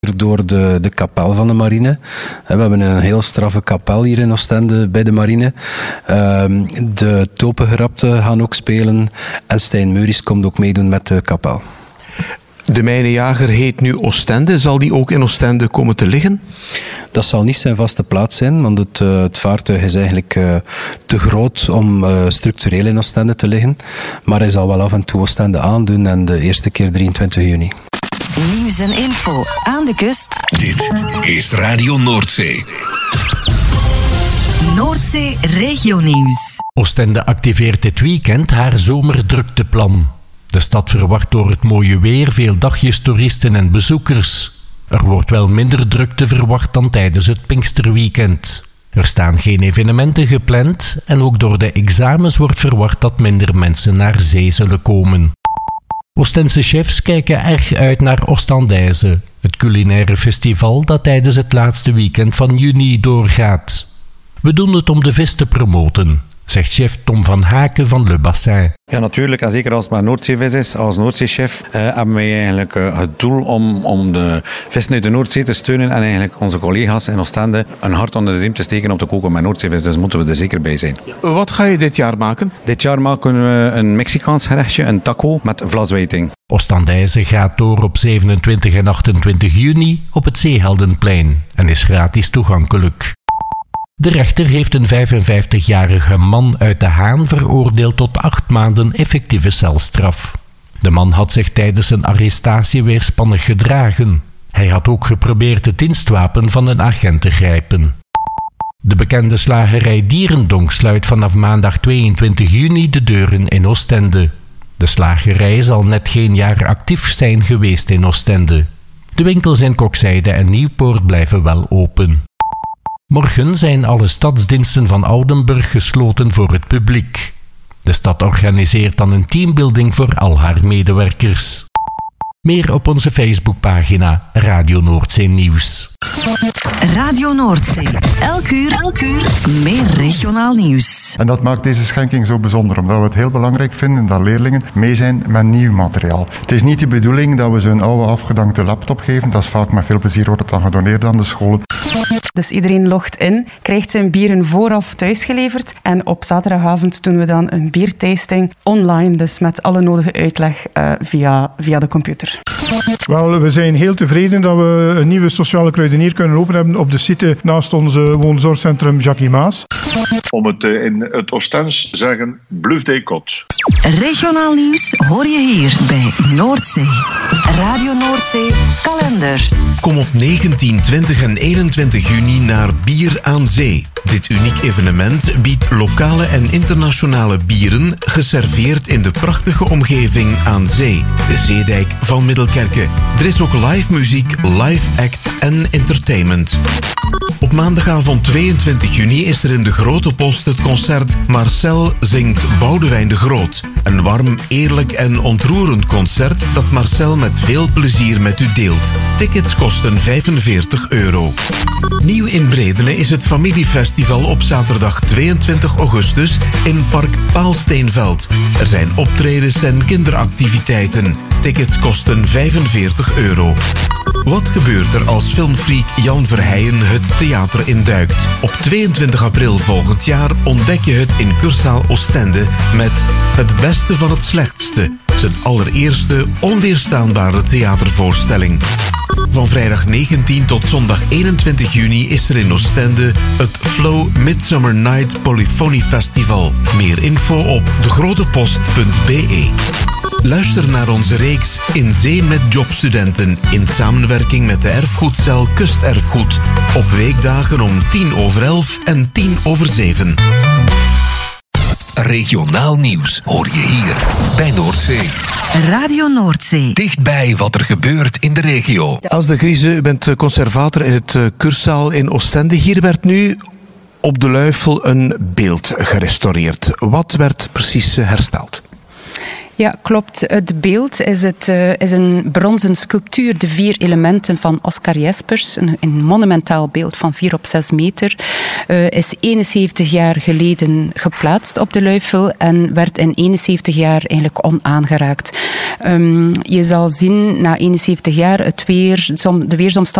door de kapel van de marine. We hebben een heel straffe kapel hier in Oostende bij de marine. De Topengerapten gaan ook spelen en Stijn Meuris komt ook meedoen met de kapel. De Mijnenjager heet nu Oostende. Zal die ook in Oostende komen te liggen? Dat zal niet zijn vaste plaats zijn, want het vaartuig is eigenlijk te groot om structureel in Oostende te liggen. Maar hij zal wel af en toe Oostende aandoen en de eerste keer 23 juni. Nieuws en info aan de kust. Dit is Radio Noordzee. Noordzee Regionieuws. Oostende activeert dit weekend haar zomerdrukteplan. De stad verwacht door het mooie weer veel dagjes toeristen en bezoekers. Er wordt wel minder drukte verwacht dan tijdens het Pinksterweekend. Er staan geen evenementen gepland en ook door de examens wordt verwacht dat minder mensen naar zee zullen komen. Oostense chefs kijken erg uit naar Oostendijze, het culinaire festival dat tijdens het laatste weekend van juni doorgaat. We doen het om de vis te promoten, zegt chef Tom van Haken van Le Bassin. Ja, natuurlijk. En zeker als het maar Noordzeevis is. Als Noordzeechef hebben wij eigenlijk het doel om de vissen uit de Noordzee te steunen en eigenlijk onze collega's in Oostende een hart onder de riem te steken om te koken met Noordzeevis. Dus moeten we er zeker bij zijn. Wat ga je dit jaar maken? Dit jaar maken we een Mexicaans gerechtje, een taco met vlaswijting. Oostendijze gaat door op 27 en 28 juni op het Zeeheldenplein en is gratis toegankelijk. De rechter heeft een 55-jarige man uit De Haan veroordeeld tot 8 maanden effectieve celstraf. De man had zich tijdens een arrestatie weerspannig gedragen. Hij had ook geprobeerd het dienstwapen van een agent te grijpen. De bekende slagerij Dierendonk sluit vanaf maandag 22 juni de deuren in Oostende. De slagerij zal net geen jaar actief zijn geweest in Oostende. De winkels in Kokzijde en Nieuwpoort blijven wel open. Morgen zijn alle stadsdiensten van Oudenburg gesloten voor het publiek. De stad organiseert dan een teambuilding voor al haar medewerkers. Meer op onze Facebookpagina Radio Noordzee Nieuws. Radio Noordzee. Elk uur, meer regionaal nieuws. En dat maakt deze schenking zo bijzonder, omdat we het heel belangrijk vinden dat leerlingen mee zijn met nieuw materiaal. Het is niet de bedoeling dat we ze een oude afgedankte laptop geven. Dat is vaak met veel plezier wordt het dan gedoneerd aan de scholen. Dus iedereen logt in, krijgt zijn bieren vooraf thuisgeleverd. En op zaterdagavond doen we dan een biertasting online, dus met alle nodige uitleg via de computer. Wel, we zijn heel tevreden dat we een nieuwe sociale kruidenier kunnen openen hebben op de site naast ons woonzorgcentrum Jackie Maas. Om het in het Oostens zeggen, Bluff des Côtes. Regionaal nieuws hoor je hier bij Noordzee. Radio Noordzee kalender. Kom op 19, 20 en 21 juni naar Bier aan Zee. Dit uniek evenement biedt lokale en internationale bieren geserveerd in de prachtige omgeving aan zee, de Zeedijk van Middelkerke. Er is ook live muziek, live act en entertainment. Op maandagavond 22 juni is er in de Grote Post het concert Marcel zingt Boudewijn de Groot. Een warm, eerlijk en ontroerend concert dat Marcel met veel plezier met u deelt. Tickets kosten €45. Nieuw in Bredene is het familiefestival op zaterdag 22 augustus in Park Paalsteenveld. Er zijn optredens en kinderactiviteiten. Tickets kosten €45. Wat gebeurt er als filmfreak Jan Verheijen het theater induikt? Op 22 april volgend jaar ontdek je het in Cursaal Oostende met Het Beste van het Slechtste. Zijn allereerste onweerstaanbare theatervoorstelling. Van vrijdag 19 tot zondag 21 juni is er in Oostende het Flow Midsummer Night Polyphony Festival. Meer info op degrotepost.be. Luister naar onze reeks In Zee met Jobstudenten in samenwerking met de erfgoedcel Kusterfgoed. Op weekdagen om 11:10 en 6:10. Regionaal nieuws hoor je hier bij Noordzee. Radio Noordzee. Dichtbij wat er gebeurt in de regio. Els de Grieze, u bent conservator in het Cursaal in Oostende. Hier werd nu op de Luifel een beeld gerestaureerd. Wat werd precies hersteld? Ja, klopt. Het beeld is een bronzen sculptuur, de 4 elementen van Oscar Jespers. Een monumentaal beeld van 4 op 6 meter. Is 71 jaar geleden geplaatst op de Luifel en werd in 71 jaar eigenlijk onaangeraakt. Je zal zien, na 71 jaar, de weersomstandigheden